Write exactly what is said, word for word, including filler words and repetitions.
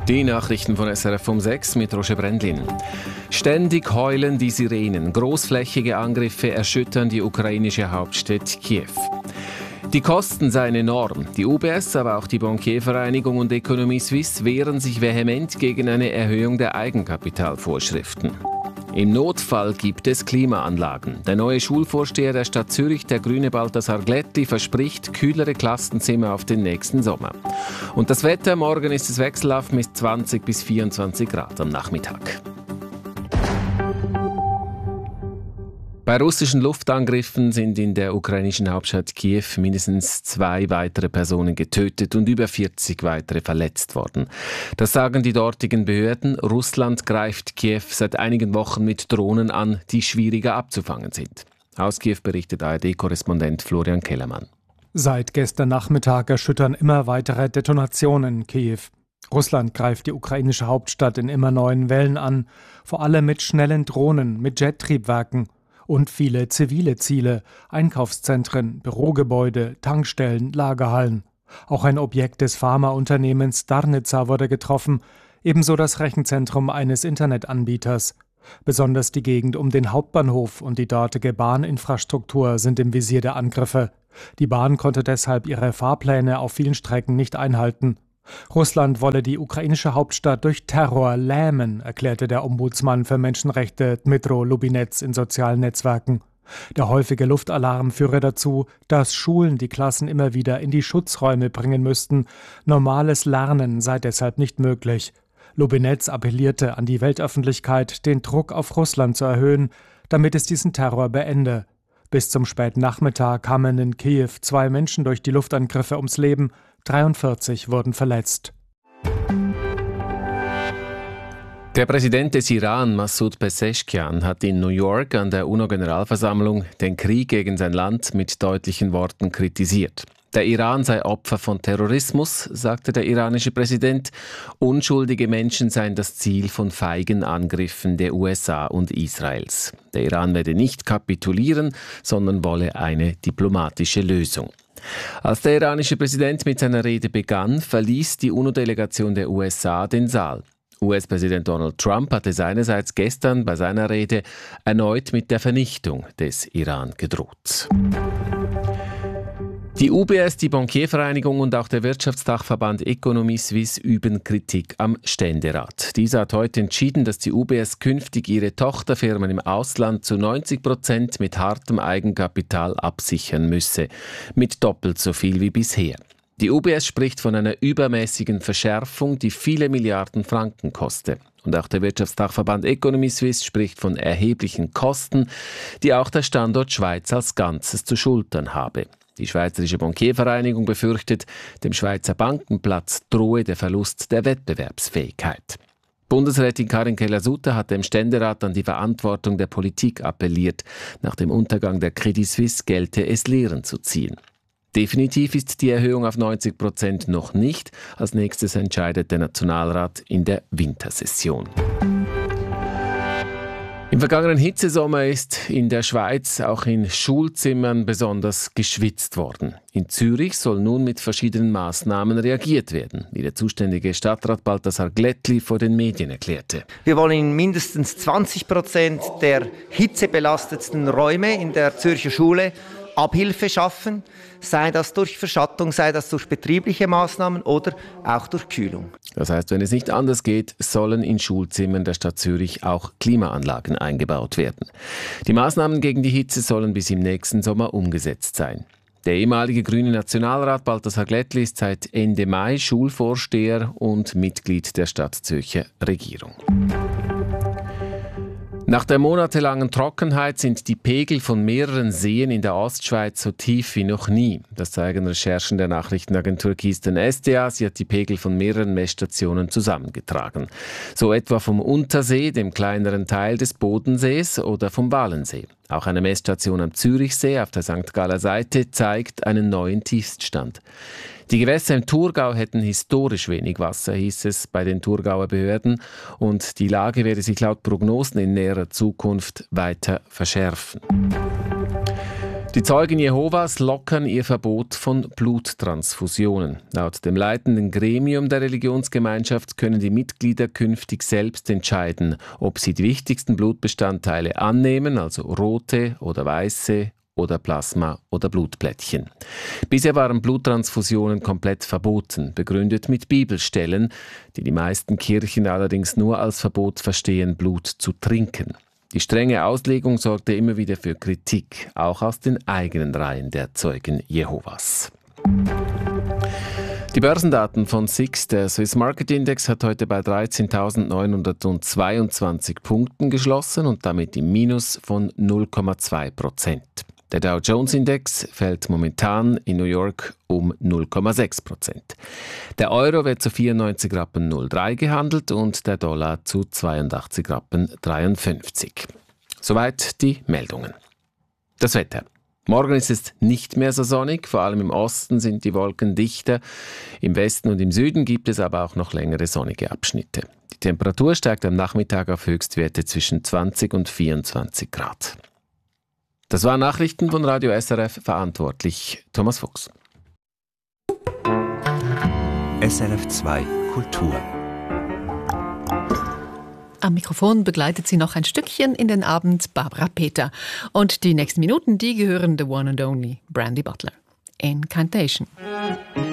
Die Nachrichten von S R F um sechs mit Roger Brendlin. Ständig heulen die Sirenen. Großflächige Angriffe erschüttern die ukrainische Hauptstadt Kiew. Die Kosten seien enorm. Die U B S, aber auch die Bankiervereinigung und Economie Suisse wehren sich vehement gegen eine Erhöhung der Eigenkapitalvorschriften. Im Notfall gibt es Klimaanlagen. Der neue Schulvorsteher der Stadt Zürich, der grüne Balthasar Glättli, verspricht kühlere Klassenzimmer auf den nächsten Sommer. Und das Wetter, morgen ist es wechselhaft mit zwanzig bis vierundzwanzig Grad am Nachmittag. Bei russischen Luftangriffen sind in der ukrainischen Hauptstadt Kiew mindestens zwei weitere Personen getötet und über vierzig weitere verletzt worden. Das sagen die dortigen Behörden. Russland greift Kiew seit einigen Wochen mit Drohnen an, die schwieriger abzufangen sind. Aus Kiew berichtet A R D-Korrespondent Florian Kellermann. Seit gestern Nachmittag erschüttern immer weitere Detonationen in Kiew. Russland greift die ukrainische Hauptstadt in immer neuen Wellen an, vor allem mit schnellen Drohnen, mit Jettriebwerken. Und viele zivile Ziele, Einkaufszentren, Bürogebäude, Tankstellen, Lagerhallen. Auch ein Objekt des Pharmaunternehmens Darnica wurde getroffen, ebenso das Rechenzentrum eines Internetanbieters. Besonders die Gegend um den Hauptbahnhof und die dortige Bahninfrastruktur sind im Visier der Angriffe. Die Bahn konnte deshalb ihre Fahrpläne auf vielen Strecken nicht einhalten. Russland wolle die ukrainische Hauptstadt durch Terror lähmen, erklärte der Ombudsmann für Menschenrechte Dmytro Lubinets in sozialen Netzwerken. Der häufige Luftalarm führe dazu, dass Schulen die Klassen immer wieder in die Schutzräume bringen müssten. Normales Lernen sei deshalb nicht möglich. Lubinets appellierte an die Weltöffentlichkeit, den Druck auf Russland zu erhöhen, damit es diesen Terror beende. Bis zum späten Nachmittag kamen in Kiew zwei Menschen durch die Luftangriffe ums Leben, dreiundvierzig wurden verletzt. Der Präsident des Iran, Massoud Pezeshkian, hat in New York an der UNO-Generalversammlung den Krieg gegen sein Land mit deutlichen Worten kritisiert. Der Iran sei Opfer von Terrorismus, sagte der iranische Präsident. Unschuldige Menschen seien das Ziel von feigen Angriffen der U S A und Israels. Der Iran werde nicht kapitulieren, sondern wolle eine diplomatische Lösung. Als der iranische Präsident mit seiner Rede begann, verließ die UNO-Delegation der U S A den Saal. U S-Präsident Donald Trump hatte seinerseits gestern bei seiner Rede erneut mit der Vernichtung des Iran gedroht. Die U B S, die Bankiervereinigung und auch der Wirtschaftsdachverband Economie Suisse üben Kritik am Ständerat. Dieser hat heute entschieden, dass die U B S künftig ihre Tochterfirmen im Ausland zu neunzig Prozent mit hartem Eigenkapital absichern müsse, mit doppelt so viel wie bisher. Die U B S spricht von einer übermäßigen Verschärfung, die viele Milliarden Franken koste. Und auch der Wirtschaftsdachverband Economie Suisse spricht von erheblichen Kosten, die auch der Standort Schweiz als Ganzes zu schultern habe. Die Schweizerische Bankiervereinigung befürchtet, dem Schweizer Bankenplatz drohe der Verlust der Wettbewerbsfähigkeit. Bundesrätin Karin Keller-Sutter hat dem Ständerat an die Verantwortung der Politik appelliert. Nach dem Untergang der Credit Suisse gelte es Lehren zu ziehen. Definitiv ist die Erhöhung auf neunzig Prozent noch nicht. Als nächstes entscheidet der Nationalrat in der Wintersession. Im vergangenen Hitzesommer ist in der Schweiz auch in Schulzimmern besonders geschwitzt worden. In Zürich soll nun mit verschiedenen Maßnahmen reagiert werden, wie der zuständige Stadtrat Balthasar Glättli vor den Medien erklärte. Wir wollen in mindestens zwanzig Prozent der hitzebelastetsten Räume in der Zürcher Schule Abhilfe schaffen, sei das durch Verschattung, sei das durch betriebliche Maßnahmen oder auch durch Kühlung. Das heißt, wenn es nicht anders geht, sollen in Schulzimmern der Stadt Zürich auch Klimaanlagen eingebaut werden. Die Maßnahmen gegen die Hitze sollen bis im nächsten Sommer umgesetzt sein. Der ehemalige grüne Nationalrat Balthasar Glättli ist seit Ende Mai Schulvorsteher und Mitglied der Stadtzürcher Regierung. Nach der monatelangen Trockenheit sind die Pegel von mehreren Seen in der Ostschweiz so tief wie noch nie. Das zeigen Recherchen der Nachrichtenagentur Keystone S D A. Sie hat die Pegel von mehreren Messstationen zusammengetragen. So etwa vom Untersee, dem kleineren Teil des Bodensees, oder vom Walensee. Auch eine Messstation am Zürichsee auf der Sankt Galler Seite zeigt einen neuen Tiefststand. Die Gewässer im Thurgau hätten historisch wenig Wasser, hieß es bei den Thurgauer Behörden, und die Lage werde sich laut Prognosen in näherer Zukunft weiter verschärfen. Die Zeugen Jehovas lockern ihr Verbot von Bluttransfusionen. Laut dem leitenden Gremium der Religionsgemeinschaft können die Mitglieder künftig selbst entscheiden, ob sie die wichtigsten Blutbestandteile annehmen, also rote oder weiße oder Plasma- oder Blutplättchen. Bisher waren Bluttransfusionen komplett verboten, begründet mit Bibelstellen, die die meisten Kirchen allerdings nur als Verbot verstehen, Blut zu trinken. Die strenge Auslegung sorgte immer wieder für Kritik, auch aus den eigenen Reihen der Zeugen Jehovas. Die Börsendaten von S I X, der Swiss Market Index, hat heute bei dreizehntausendneunhundertzweiundzwanzig Punkten geschlossen und damit im Minus von null Komma zwei Prozent. Der Dow Jones Index fällt momentan in New York um null Komma sechs Prozent. Der Euro wird zu vierundneunzig Rappen null Komma drei gehandelt und der Dollar zu zweiundachtzig Rappen dreiundfünfzig. Soweit die Meldungen. Das Wetter. Morgen ist es nicht mehr so sonnig, vor allem im Osten sind die Wolken dichter. Im Westen und im Süden gibt es aber auch noch längere sonnige Abschnitte. Die Temperatur steigt am Nachmittag auf Höchstwerte zwischen zwanzig und vierundzwanzig Grad. Das waren Nachrichten von Radio S R F, verantwortlich Thomas Fuchs. S R F zwei Kultur. Am Mikrofon begleitet sie noch ein Stückchen in den Abend Barbara Peter. Und die nächsten Minuten, die gehören the one and only Brandy Butler. Incantation.